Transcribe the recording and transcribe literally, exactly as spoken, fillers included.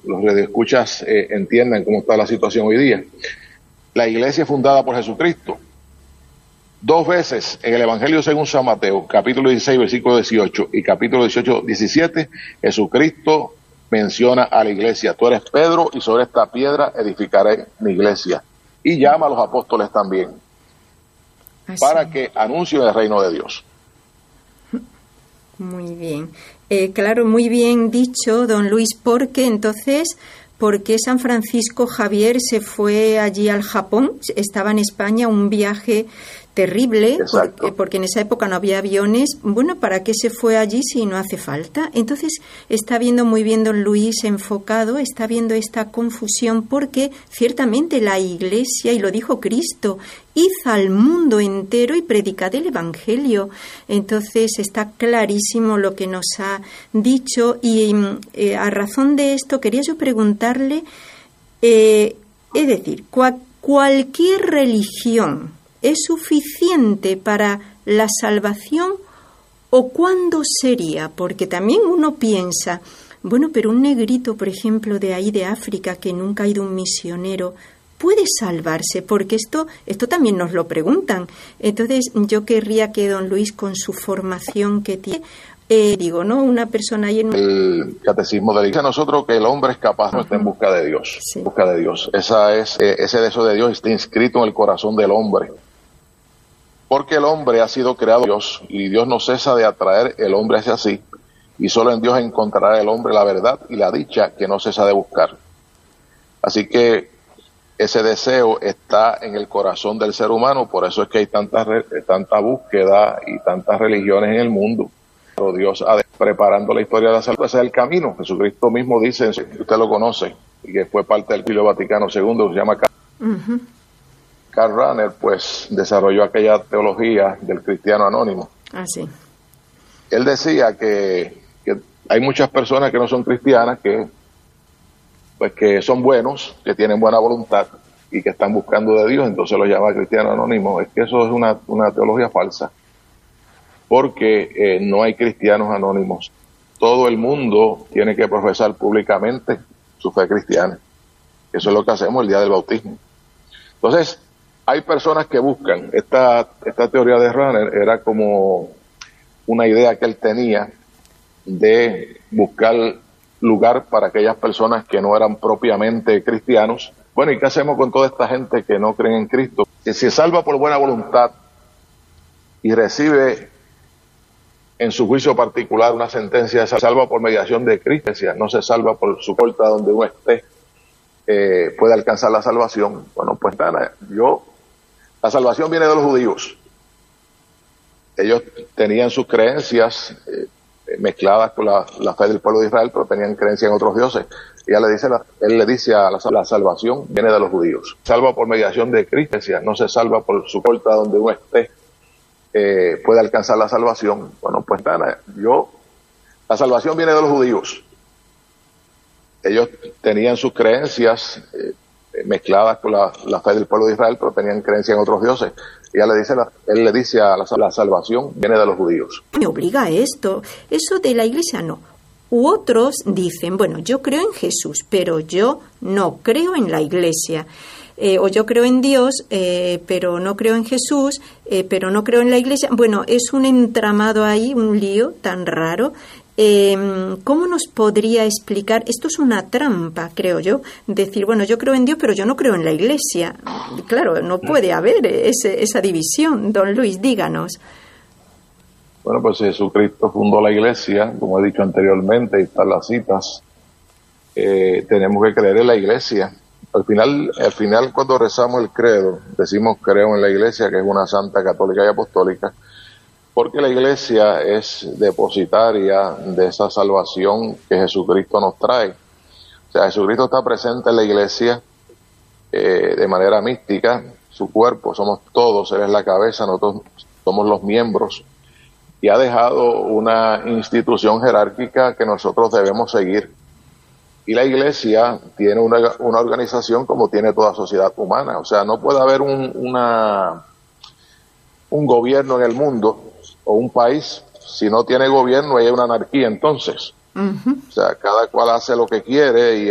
los radioescuchas eh, entiendan cómo está la situación hoy día. La iglesia fundada por Jesucristo. Dos veces en el Evangelio según San Mateo, capítulo dieciséis, versículo dieciocho y capítulo dieciocho, diecisiete, Jesucristo menciona a la iglesia. Tú eres Pedro y sobre esta piedra edificaré mi iglesia. Y llama a los apóstoles también Así. para que anuncien el reino de Dios. Muy bien. Eh, claro, muy bien dicho, don Luis, porque entonces... ¿Por qué San Francisco Javier se fue allí al Japón? Estaba en España, un viaje terrible, porque, porque en esa época no había aviones. Bueno, ¿para qué se fue allí si no hace falta? Entonces está viendo muy bien don Luis enfocado, está viendo esta confusión, porque ciertamente la Iglesia, y lo dijo Cristo, id al mundo entero y predicad el Evangelio. Entonces está clarísimo lo que nos ha dicho, y eh, a razón de esto quería yo preguntarle, eh, es decir, cua- cualquier religión ¿es suficiente para la salvación o cuándo sería? Porque también uno piensa, bueno, pero un negrito, por ejemplo, de ahí de África, que nunca ha ido un misionero, puede salvarse, porque esto, esto también nos lo preguntan. Entonces yo querría que don Luis, con su formación que tiene, eh, digo, ¿no? Una persona ahí en... El catecismo de la iglesia, nosotros que el hombre es capaz, no está en busca de Dios, sí. en busca de Dios. Esa es, eh, ese deseo de Dios está inscrito en el corazón del hombre. Porque el hombre ha sido creado por Dios y Dios no cesa de atraer el hombre hacia sí, y solo en Dios encontrará el hombre la verdad y la dicha que no cesa de buscar. Así que ese deseo está en el corazón del ser humano, por eso es que hay tanta, tanta búsqueda y tantas religiones en el mundo. Pero Dios ha de, preparando la historia de la salvación, ese es el camino. Jesucristo mismo dice, usted lo conoce, y que fue parte del Concilio Vaticano segundo, que se llama uh-huh. Karl Rahner, pues desarrolló aquella teología del cristiano anónimo. Ah, sí. Él decía que, que hay muchas personas que no son cristianas, que pues que son buenos, que tienen buena voluntad y que están buscando de Dios, entonces lo llama cristiano anónimo. Es que eso es una, una teología falsa, porque eh, no hay cristianos anónimos. Todo el mundo tiene que profesar públicamente su fe cristiana. Eso es lo que hacemos el día del bautismo. Entonces, hay personas que buscan, esta, esta teoría de Rahner era como una idea que él tenía de buscar lugar para aquellas personas que no eran propiamente cristianos. Bueno, ¿y qué hacemos con toda esta gente que no creen en Cristo? Que se salva por buena voluntad y recibe en su juicio particular una sentencia, se salva por mediación de Cristo, no se salva por su puerta donde uno esté, eh, puede alcanzar la salvación. Bueno, pues nada, yo... La salvación viene de los judíos. Ellos tenían sus creencias eh, mezcladas con la, la fe del pueblo de Israel, pero tenían creencia en otros dioses. Y ella le dice, la, él le dice a la, la salvación viene de los judíos. Salva por mediación de Cristo, no se salva por su puerta donde uno esté, eh, puede alcanzar la salvación. Bueno, pues nada, yo, la salvación viene de los judíos. Ellos tenían sus creencias eh, mezcladas con la, la fe del pueblo de Israel, pero tenían creencia en otros dioses. Y ella le dice, la, él le dice a la, la salvación viene de los judíos. Me obliga a esto, eso de la iglesia no. U otros dicen, bueno, yo creo en Jesús, pero yo no creo en la iglesia. Eh, o yo creo en Dios, eh, pero no creo en Jesús, eh, pero no creo en la iglesia. Bueno, es un entramado ahí, un lío tan raro. Eh, ¿Cómo nos podría explicar? Esto es una trampa, creo yo, decir, bueno, yo creo en Dios, pero yo no creo en la Iglesia. Claro, no puede haber ese, esa división. Don Luis, díganos. Bueno, pues Jesucristo fundó la Iglesia, como he dicho anteriormente, y están las citas. Eh, tenemos que creer en la Iglesia. Al final, al final, cuando rezamos el credo, decimos creo en la Iglesia, que es una santa, católica y apostólica, porque la iglesia es depositaria de esa salvación que Jesucristo nos trae. O sea, Jesucristo está presente en la iglesia eh, de manera mística, su cuerpo, somos todos, Él es la cabeza, nosotros somos los miembros, y ha dejado una institución jerárquica que nosotros debemos seguir. Y la iglesia tiene una, una organización como tiene toda sociedad humana. O sea, no puede haber un, una, un gobierno en el mundo o un país, si no tiene gobierno hay una anarquía entonces. Uh-huh. O sea, cada cual hace lo que quiere y